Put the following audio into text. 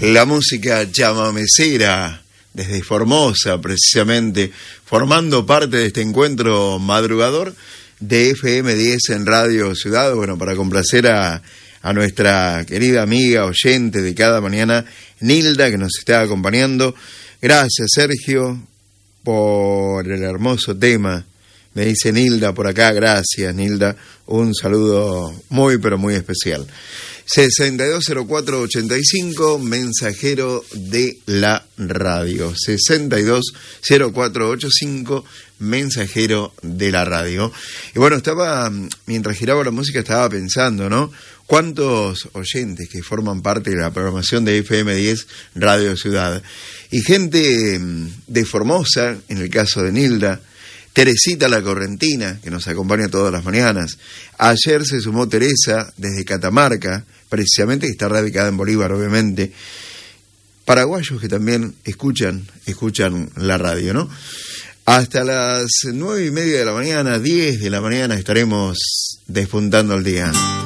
La música chamamecera desde Formosa, precisamente, formando parte de este encuentro madrugador de FM10 en Radio Ciudad. Bueno, para complacer a nuestra querida amiga oyente de cada mañana, Nilda, que nos está acompañando. Gracias, Sergio, por el hermoso tema. Me dice Nilda por acá, gracias, Nilda. Un saludo muy, pero muy especial. 620485, mensajero de la radio. 620485, mensajero de la radio. Y bueno, mientras giraba la música, estaba pensando, ¿no? ¿Cuántos oyentes que forman parte de la programación de FM10 Radio Ciudad? Y gente de Formosa, en el caso de Nilda, Teresita la Correntina, que nos acompaña todas las mañanas. Ayer se sumó Teresa desde Catamarca, precisamente, que está radicada en Bolívar, obviamente. Paraguayos que también escuchan la radio, ¿no? Hasta las 9:30 de la mañana, 10 de la mañana, estaremos despuntando el día.